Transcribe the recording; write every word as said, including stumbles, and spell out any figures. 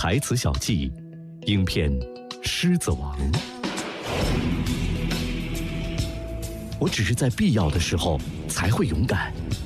台词小记，影片《狮子王》。我只是在必要的时候才会勇敢，